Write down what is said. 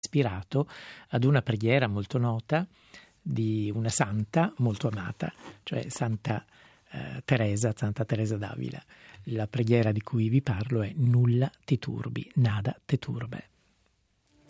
ispirato ad una preghiera molto nota di una santa molto amata, cioè Santa Teresa d'Avila. La preghiera di cui vi parlo è Nulla ti turbi, nada te turbe.